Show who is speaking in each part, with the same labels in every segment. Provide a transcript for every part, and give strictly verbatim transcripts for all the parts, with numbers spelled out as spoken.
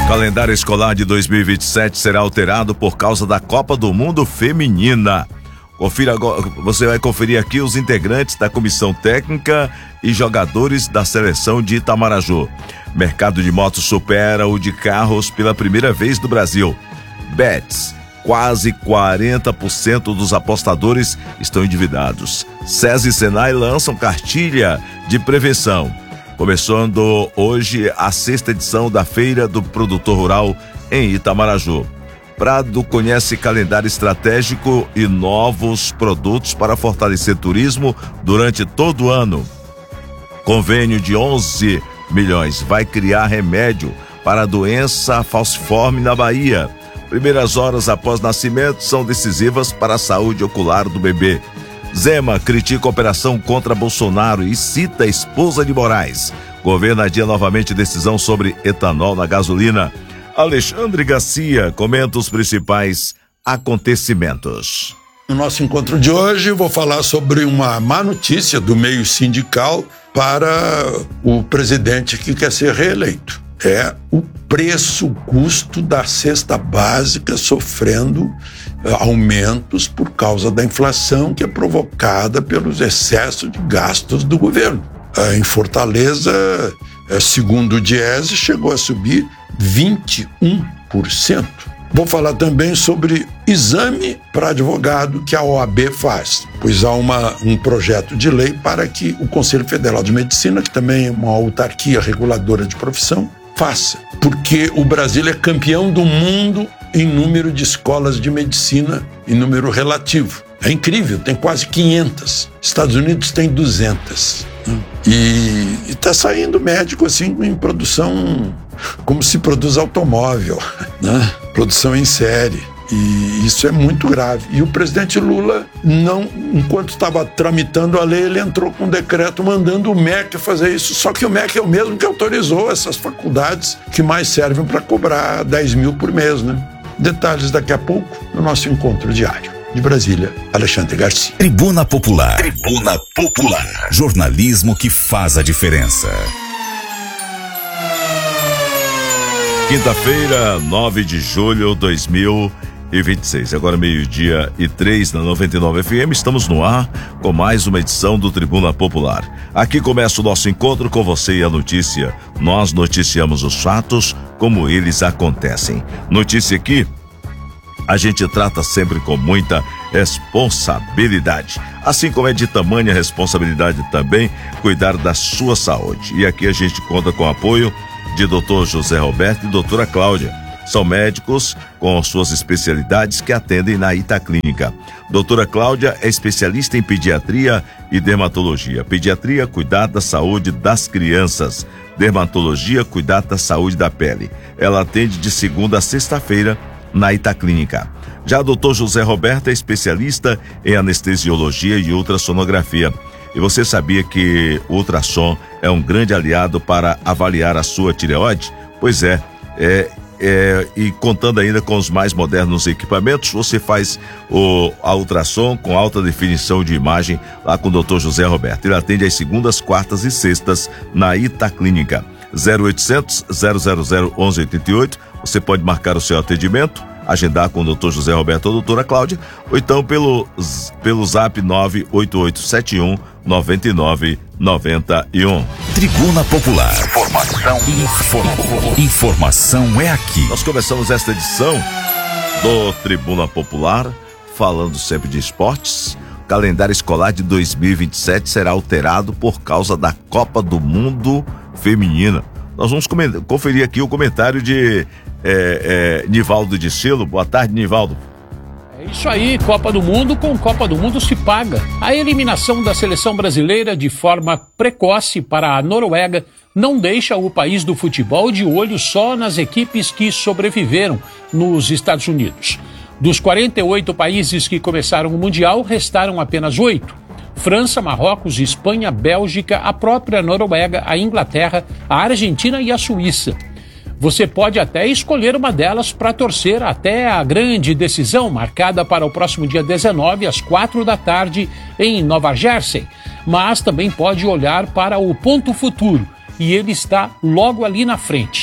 Speaker 1: Calendário escolar de dois mil e vinte e sete será alterado por causa da Copa do Mundo Feminina. Confira agora, você vai conferir aqui os integrantes da comissão técnica e jogadores da seleção de Itamaraju. Mercado de motos supera o de carros pela primeira vez no Brasil. Bets, quase quarenta por cento dos apostadores estão endividados. SESI e Senai lançam cartilha de prevenção. Começando hoje a sexta edição da Feira do Produtor Rural em Itamaraju. Prado conhece calendário estratégico e novos produtos para fortalecer turismo durante todo o ano. Convênio de onze milhões vai criar remédio para a doença falciforme na Bahia. Primeiras horas após nascimento são decisivas para a saúde ocular do bebê. Zema critica a operação contra Bolsonaro e cita a esposa de Moraes. Governo adia novamente decisão sobre etanol na gasolina. Alexandre Garcia comenta os principais acontecimentos.
Speaker 2: No nosso encontro de hoje, vou falar sobre uma má notícia do meio sindical para o presidente que quer ser reeleito. É o preço, o custo da cesta básica sofrendo aumentos por causa da inflação que é provocada pelos excessos de gastos do governo. Em Fortaleza, segundo o Diese, chegou a subir vinte e um por cento. Vou falar também sobre exame para advogado que a O A B faz, pois há uma, um projeto de lei para que o Conselho Federal de Medicina, que também é uma autarquia reguladora de profissão, faça, porque o Brasil é campeão do mundo em número de escolas de medicina, em número relativo. É incrível, tem quase quinhentas. Estados Unidos tem duzentas. Né? E está saindo médico assim em produção, como se produz automóvel, né? Produção em série. E isso é muito grave. E o presidente Lula, não, enquanto estava tramitando a lei, ele entrou com um decreto mandando o M E C fazer isso. Só que o M E C é o mesmo que autorizou essas faculdades que mais servem para cobrar dez mil por mês, né? Detalhes daqui a pouco no nosso encontro diário. De Brasília, Alexandre Garcia.
Speaker 3: Tribuna Popular. Tribuna Popular. Jornalismo que faz a diferença.
Speaker 1: Quinta-feira, nove de julho de dois mil e vinte e seis. Agora meio-dia e três na noventa e nove F M. Estamos no ar com mais uma edição do Tribuna Popular. Aqui começa o nosso encontro com você e a notícia. Nós noticiamos os fatos como eles acontecem. Notícia aqui, a gente trata sempre com muita responsabilidade. Assim como é de tamanha responsabilidade também cuidar da sua saúde. E aqui a gente conta com o apoio de doutor José Roberto e doutora Cláudia. São médicos com suas especialidades que atendem na Itaclínica. Doutora Cláudia é especialista em pediatria e dermatologia. Pediatria, cuidar da saúde das crianças. Dermatologia, cuidar da saúde da pele. Ela atende de segunda a sexta-feira na Itaclínica. Já o doutor José Roberto é especialista em anestesiologia e ultrassonografia. E você sabia que o ultrassom é um grande aliado para avaliar a sua tireoide? Pois é, é, é e contando ainda com os mais modernos equipamentos, você faz o a ultrassom com alta definição de imagem lá com o doutor José Roberto. Ele atende às segundas, quartas e sextas na Itaclínica. zero oitocentos, zero zero zero, onze oitenta e oito. Você pode marcar o seu atendimento, agendar com o doutor José Roberto ou a doutora Cláudia, ou então pelo, pelo zap nove oito oito sete um nove nove nove um.
Speaker 3: Tribuna Popular. Informação. Inform... Informação é aqui.
Speaker 1: Nós começamos esta edição do Tribuna Popular falando sempre de esportes. O calendário escolar de dois mil e vinte e sete será alterado por causa da Copa do Mundo Feminina. Nós vamos conferir aqui o comentário de é, é, Nivaldo de Silo. Boa tarde, Nivaldo.
Speaker 4: É isso aí, Copa do Mundo com Copa do Mundo se paga. A eliminação da seleção brasileira de forma precoce para a Noruega não deixa o país do futebol de olho só nas equipes que sobreviveram nos Estados Unidos. Dos quarenta e oito países que começaram o Mundial, restaram apenas oito. França, Marrocos, Espanha, Bélgica, a própria Noruega, a Inglaterra, a Argentina e a Suíça. Você pode até escolher uma delas para torcer até a grande decisão marcada para o próximo dia dezenove, às quatro da tarde, em Nova Jersey. Mas também pode olhar para o ponto futuro, e ele está logo ali na frente.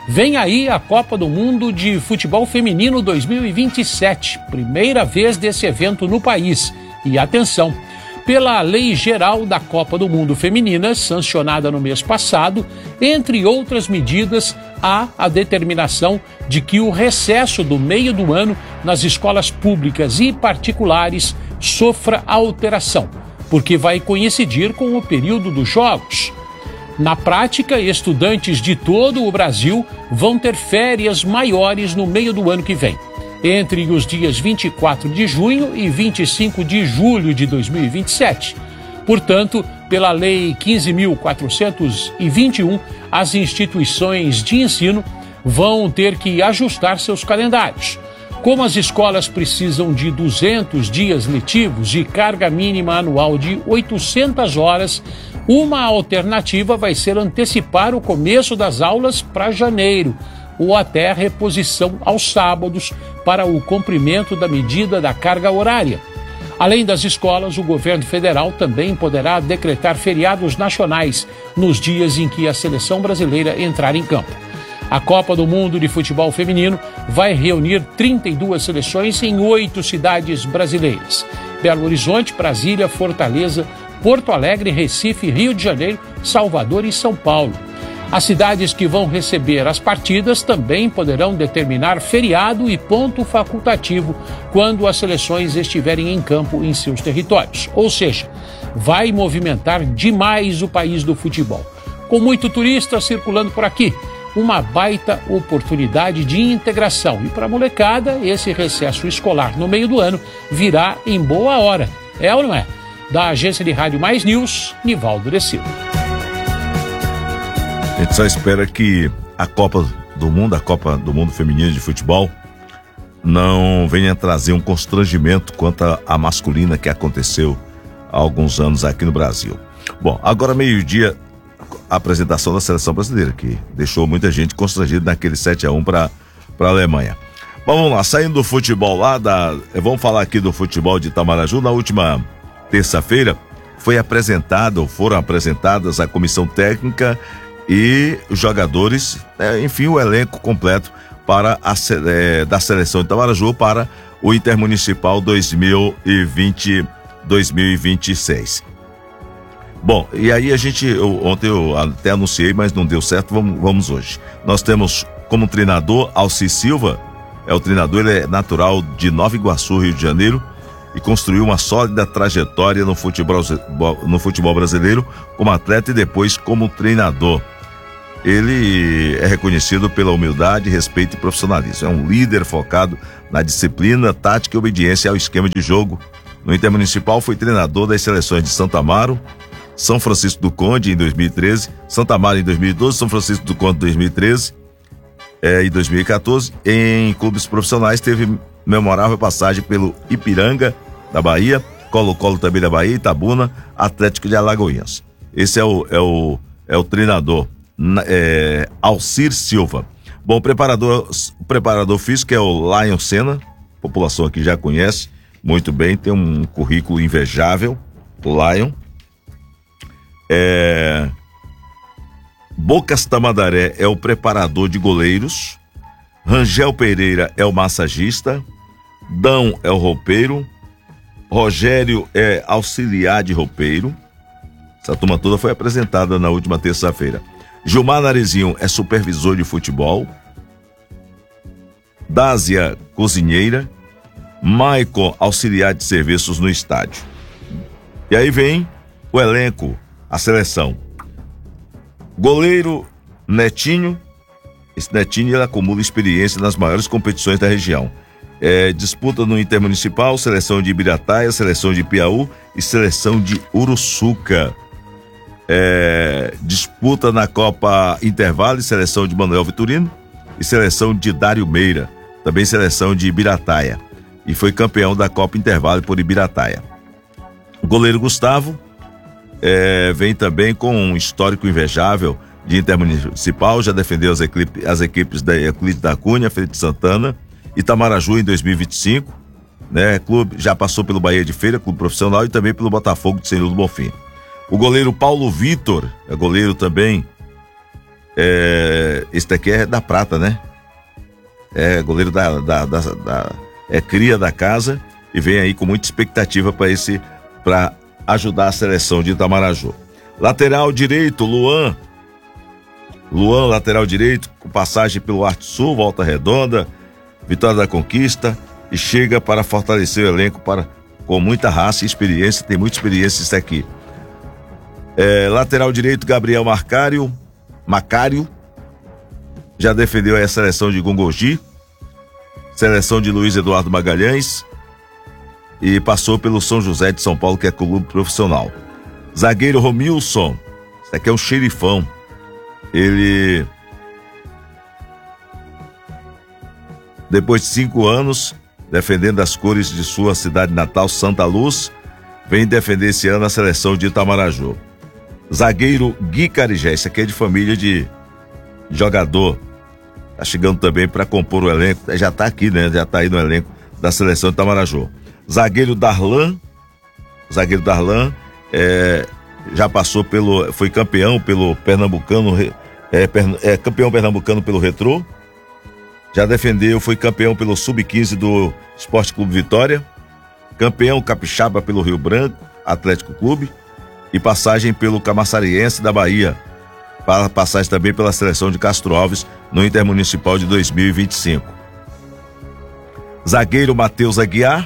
Speaker 4: Vem aí a Copa do Mundo de Futebol Feminino dois mil e vinte e sete, primeira vez desse evento no país. E atenção, pela Lei Geral da Copa do Mundo Feminina, sancionada no mês passado, entre outras medidas, há a determinação de que o recesso do meio do ano nas escolas públicas e particulares sofra alteração, porque vai coincidir com o período dos Jogos. Na prática, estudantes de todo o Brasil vão ter férias maiores no meio do ano que vem, entre os dias vinte e quatro de junho e vinte e cinco de julho de dois mil e vinte e sete. Portanto, pela Lei quinze mil quatrocentos e vinte e um, as instituições de ensino vão ter que ajustar seus calendários. Como as escolas precisam de duzentos dias letivos e carga mínima anual de oitocentas horas, uma alternativa vai ser antecipar o começo das aulas para janeiro, ou até reposição aos sábados para o cumprimento da medida da carga horária. Além das escolas, o governo federal também poderá decretar feriados nacionais nos dias em que a seleção brasileira entrar em campo. A Copa do Mundo de Futebol Feminino vai reunir trinta e duas seleções em oito cidades brasileiras: Belo Horizonte, Brasília, Fortaleza, Porto Alegre, Recife, Rio de Janeiro, Salvador e São Paulo. As cidades que vão receber as partidas também poderão determinar feriado e ponto facultativo quando as seleções estiverem em campo em seus territórios. Ou seja, vai movimentar demais o país do futebol. Com muito turista circulando por aqui, uma baita oportunidade de integração. E para a molecada, esse recesso escolar no meio do ano virá em boa hora. É ou não é? Da agência de rádio Mais News, Nivaldo Decilo.
Speaker 1: A gente só espera que a Copa do Mundo, a Copa do Mundo Feminino de Futebol, não venha trazer um constrangimento quanto à masculina que aconteceu há alguns anos aqui no Brasil. Bom, agora meio-dia, a apresentação da seleção brasileira, que deixou muita gente constrangida naquele sete a um para a Alemanha. Bom, vamos lá, saindo do futebol lá, da, vamos falar aqui do futebol de Itamaraju. Na última terça-feira foi apresentado, foram apresentadas a comissão técnica e os jogadores, é, enfim, o elenco completo para a, é, da seleção de Itamaraju para o Intermunicipal dois mil e vinte, dois mil e vinte e seis. Bom, e aí a gente, eu, ontem eu até anunciei, mas não deu certo, vamos, vamos hoje. Nós temos como treinador Alci Silva, é o treinador, ele é natural de Nova Iguaçu, Rio de Janeiro, e construiu uma sólida trajetória no futebol, no futebol brasileiro como atleta e depois como treinador. Ele é reconhecido pela humildade, respeito e profissionalismo. É um líder focado na disciplina, tática e obediência ao esquema de jogo. No Intermunicipal foi treinador das seleções de Santo Amaro, São Francisco do Conde em dois mil e treze, Santo Amaro em dois mil e doze, São Francisco do Conde em dois mil e treze é, e dois mil e quatorze. Em clubes profissionais teve memorável passagem pelo Ipiranga da Bahia, Colo-Colo também da Bahia, Itabuna, Atlético de Alagoinhas. Esse é o, é o, é o treinador é, Alcir Silva. Bom, o preparador, o preparador físico é o Lion Senna, a população aqui já conhece muito bem, tem um currículo invejável, o Lion. É, Bocas Tamandaré é o preparador de goleiros, Rangel Pereira é o massagista, Dão é o roupeiro, Rogério é auxiliar de roupeiro. Essa turma toda foi apresentada na última terça-feira. Gilmar Narizinho é supervisor de futebol, Dásia cozinheira, Maicon auxiliar de serviços no estádio. E aí vem o elenco, a seleção. Goleiro Netinho. Esse Netinho ele acumula experiência nas maiores competições da região. É, disputa no Intermunicipal, seleção de Ibirataia, seleção de Piauí e seleção de Uruçuca. É, disputa na Copa Intervale, seleção de Manuel Vitorino e seleção de Dário Meira, também seleção de Ibirataia. E foi campeão da Copa Intervale por Ibirataia. O goleiro Gustavo é, vem também com um histórico invejável de Intermunicipal, já defendeu as, equipe, as equipes da Euclides da Cunha, Feira de Santana, Itamaraju em dois mil e vinte e cinco, né? Clube, já passou pelo Bahia de Feira, clube profissional, e também pelo Botafogo de Senhor do Bonfim. O goleiro Paulo Vitor, é goleiro também É, esse daqui é da Prata, né? É goleiro da, da, da, da é cria da casa e vem aí com muita expectativa para esse, para ajudar a seleção de Itamaraju. Lateral direito, Luan. Luan, lateral direito, com passagem pelo Arte Sul, Volta Redonda, Vitória da Conquista, e chega para fortalecer o elenco para, com muita raça e experiência, tem muita experiência isso aqui. É, lateral direito, Gabriel Marcário, Macário, já defendeu a seleção de Gongogi, seleção de Luiz Eduardo Magalhães, e passou pelo São José de São Paulo, que é clube profissional. Zagueiro Romilson, esse aqui é um xerifão. Ele, depois de cinco anos, defendendo as cores de sua cidade natal, Santa Luz, vem defender esse ano a seleção de Itamaraju. Zagueiro Gui Carigé, esse aqui é de família de jogador, tá chegando também para compor o elenco, já tá aqui, né? Já tá aí no elenco da seleção de Itamaraju. Zagueiro Darlan, zagueiro Darlan, é, já passou pelo, foi campeão pelo Pernambucano, é, é campeão pernambucano pelo Retrô, já defendeu, foi campeão pelo sub quinze do Esporte Clube Vitória, campeão capixaba pelo Rio Branco Atlético Clube e passagem pelo Camaçariense da Bahia, para passagem também pela seleção de Castro Alves no Intermunicipal de dois mil e vinte e cinco. Zagueiro Matheus Aguiar,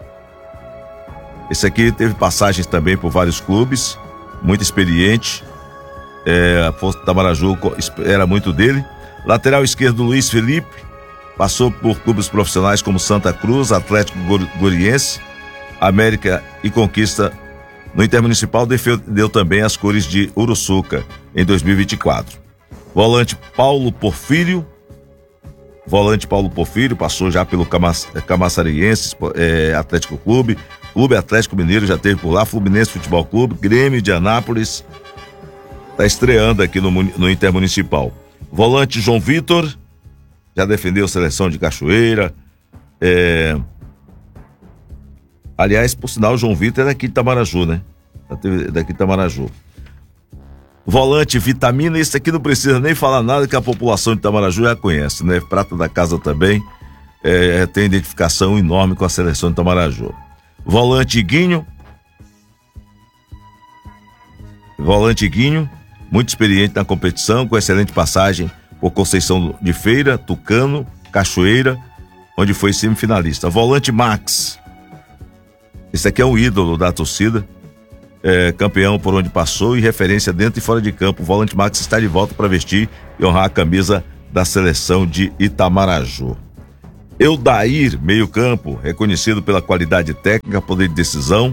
Speaker 1: esse aqui teve passagens também por vários clubes, muito experiente, é, a Força Itamaraju era muito dele. Lateral esquerdo Luiz Felipe, passou por clubes profissionais como Santa Cruz, Atlético Goianiense, América e Conquista. No Intermunicipal defendeu também as cores de Uruçuca em dois mil e vinte e quatro. Volante Paulo Porfírio, volante Paulo Porfírio, passou já pelo Camaçariense, é, Atlético Clube, Clube Atlético Mineiro, já teve por lá, Fluminense Futebol Clube, Grêmio de Anápolis, tá estreando aqui no, no Intermunicipal. Volante João Vitor, já defendeu a seleção de Cachoeira, é... aliás, por sinal, o João Vitor é daqui de Itamaraju, né? Daqui de Itamaraju. Volante Vitamina, esse aqui não precisa nem falar nada, que a população de Itamaraju já conhece, né? Prata da casa também, é, tem identificação enorme com a seleção de Itamaraju. Volante Guinho, volante Guinho, muito experiente na competição, com excelente passagem por Conceição de Feira, Tucano, Cachoeira, onde foi semifinalista. Volante Max, esse aqui é um ídolo da torcida, é, campeão por onde passou e referência dentro e fora de campo. O volante Max está de volta para vestir e honrar a camisa da seleção de Itamaraju. Eudair, meio campo, reconhecido pela qualidade técnica, poder de decisão,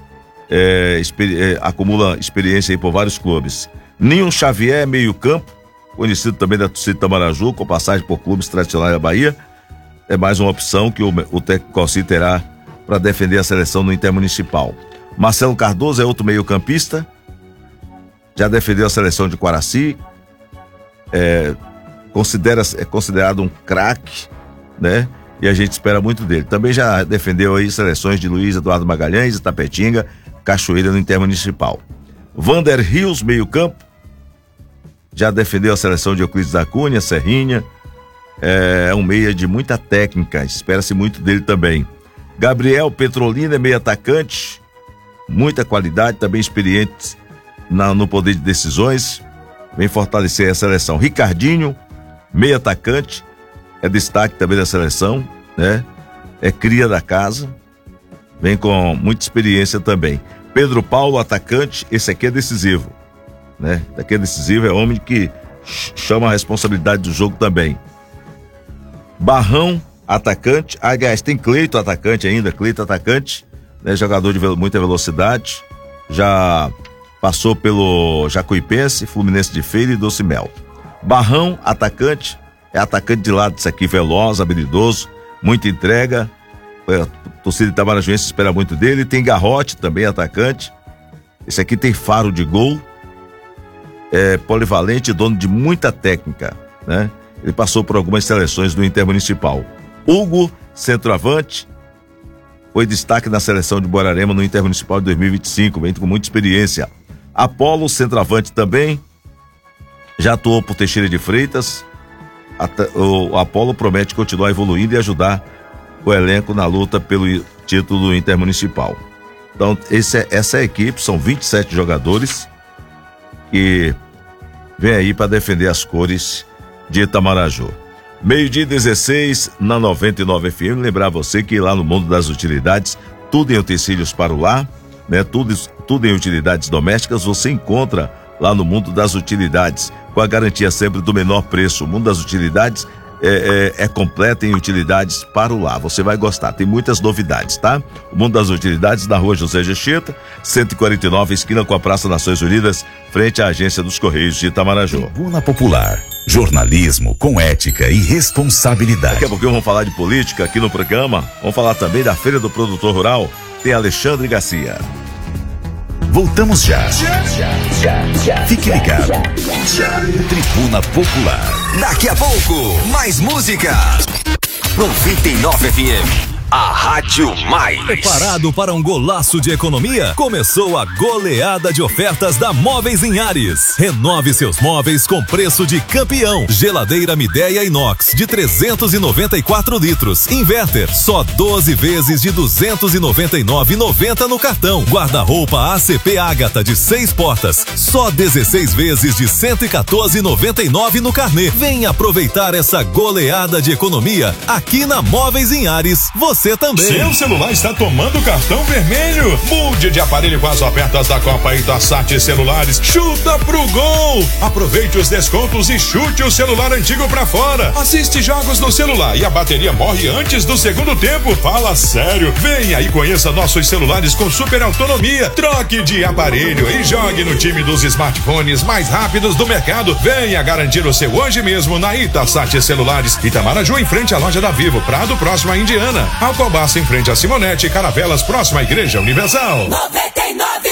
Speaker 1: é, experi- é, acumula experiência aí por vários clubes. Ninho Xavier, meio campo, conhecido também da torcida de Itamaraju, com passagem por clubes tradicionais da Bahia, é mais uma opção que o, o técnico Alci terá para defender a seleção no Intermunicipal. Marcelo Cardoso é outro meio campista, já defendeu a seleção de Quaraci, é, considera, é considerado um craque, né? E a gente espera muito dele. Também já defendeu aí seleções de Luiz Eduardo Magalhães, Itapetinga, Cachoeira no Intermunicipal. Vander Rios, meio campo, já defendeu a seleção de Euclides da Cunha, Serrinha, é um meia de muita técnica, espera-se muito dele também. Gabriel Petrolina é meio atacante, muita qualidade, também experiente na, no poder de decisões, vem fortalecer a seleção. Ricardinho, meio atacante, é destaque também da seleção, né? É cria da casa, vem com muita experiência também. Pedro Paulo, atacante, esse aqui é decisivo, né? Daqui é decisivo, é homem que chama a responsabilidade do jogo também. Barrão, atacante, aliás, tem Cleito, atacante ainda, Cleito, atacante, né? Jogador de muita velocidade, já passou pelo Jacuipense, Fluminense de Feira e Doce Mel. Barrão, atacante, é atacante de lado, isso aqui, veloz, habilidoso, muita entrega, a torcida itamarajuense espera muito dele. Tem Garrote também, atacante, esse aqui tem faro de gol, é polivalente, dono de muita técnica, né? Ele passou por algumas seleções do Intermunicipal. Hugo, centroavante, foi destaque na seleção de Borarema no Intermunicipal de dois mil e vinte e cinco, vem com muita experiência. Apolo, centroavante também, já atuou por Teixeira de Freitas. O Apolo promete continuar evoluindo e ajudar o elenco na luta pelo título intermunicipal. Então, esse, essa equipe são vinte e sete jogadores que vem aí para defender as cores de Itamaraju. Meio-dia dezesseis na noventa e nove F M. Lembrar você que lá no mundo das utilidades, tudo em utensílios para o lar, né? Tudo, tudo em utilidades domésticas, você encontra lá no mundo das utilidades, com a garantia sempre do menor preço. O mundo das utilidades é, é, é completo em utilidades para o lar. Você vai gostar, tem muitas novidades, tá? O mundo das utilidades na rua José Gecheta, cento e quarenta e nove, esquina com a Praça Nações Unidas, frente à agência dos Correios de Itamaraju.
Speaker 3: Tribuna Popular, jornalismo com ética e responsabilidade.
Speaker 1: Daqui a pouquinho vamos falar de política aqui no programa, vamos falar também da Feira do Produtor Rural, tem Alexandre Garcia.
Speaker 3: Voltamos já. Já, já, já. Fique ligado. Tribuna Popular.
Speaker 5: Daqui a pouco, mais música. noventa e nove F M. A Rádio Mais.
Speaker 6: Preparado para um golaço de economia? Começou a goleada de ofertas da Móveis em Ares. Renove seus móveis com preço de campeão. Geladeira Midea Inox de trezentos e noventa e quatro litros. Inverter, só doze vezes de duzentos e noventa e nove reais e noventa centavos no cartão. Guarda-roupa A C P Ágata de seis portas, só dezesseis vezes de cento e quatorze reais e noventa e nove centavos no carnê. Venha aproveitar essa goleada de economia aqui na Móveis em Ares. Você Você também.
Speaker 7: Seu celular está tomando cartão vermelho? Mude de aparelho com as ofertas da Copa Itasat Celulares. Chuta pro gol! Aproveite os descontos e chute o celular antigo pra fora. Assiste jogos no celular e a bateria morre antes do segundo tempo. Fala sério. Venha e conheça nossos celulares com super autonomia. Troque de aparelho e jogue no time dos smartphones mais rápidos do mercado. Venha garantir o seu hoje mesmo na Itasat Celulares. Itamaraju, em frente à loja da Vivo. Prado, próximo à Indiana. Alcobaça, em frente a Simonete. Caravelas, próxima à Igreja Universal.
Speaker 8: noventa e nove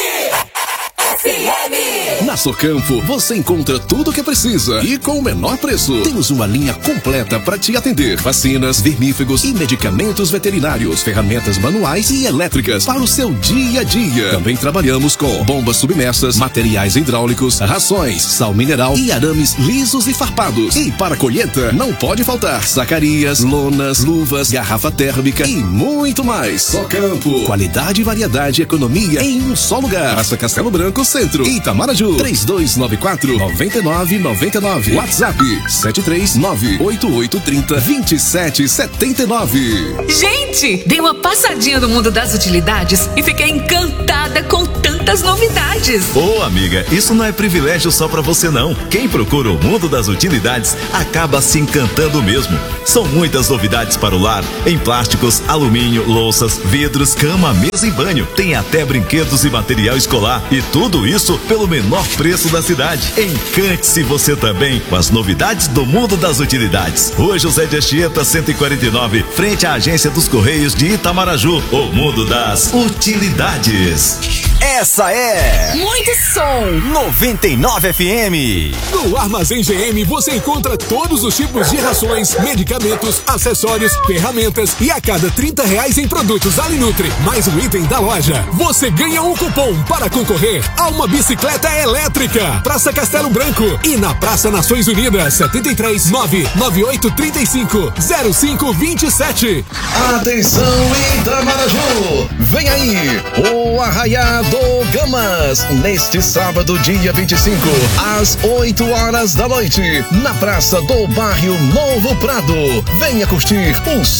Speaker 8: F M.
Speaker 9: Na Socampo, você encontra tudo o que precisa e com o menor preço. Temos uma linha completa para te atender. Vacinas, vermífugos e medicamentos veterinários, ferramentas manuais e elétricas para o seu dia a dia. Também trabalhamos com bombas submersas, materiais hidráulicos, rações, sal mineral e arames lisos e farpados. E para colheita, não pode faltar sacarias, lonas, luvas, garrafa térmica e muito mais. Socampo, qualidade, variedade e economia em um só lugar. Praça Castelo Branco Centro, Itamaraju, três dois nove quatro, nove nove nove nove. WhatsApp sete três nove oito oito três zero, dois sete sete nove.
Speaker 10: Gente, dei uma passadinha no mundo das utilidades e fiquei encantada com tantas novidades.
Speaker 6: Ô, amiga, isso não é privilégio só pra você não. Quem procura o mundo das utilidades acaba se encantando mesmo. São muitas novidades para o lar, em plásticos, alumínio, louças, vidros, cama, mesa e banho. Tem até brinquedos e material escolar. E tudo isso pelo menor preço da cidade. Encante-se você também com as novidades do mundo das utilidades. Rua José de Anchieta, cento e quarenta e nove, frente à agência dos Correios de Itamaraju. O mundo das utilidades.
Speaker 5: Essa é
Speaker 10: Muito som.
Speaker 5: noventa e nove F M.
Speaker 11: No Armazém G M você encontra todos os tipos de rações, medicamentos, acessórios, ferramentas e a cada trinta reais em produtos Alinutri, mais um item da loja, você ganha um cupom para concorrer a uma bicicleta elétrica. Praça Castelo Branco e na Praça Nações Unidas, setenta e três, nove nove oito três cinco, zero cinco dois sete.
Speaker 9: Atenção, Itamaraju! Vem aí o Arraiá do Gamas, neste sábado, dia vinte e cinco, às oito horas da noite, na Praça do Bairro Novo Prado. Venha curtir o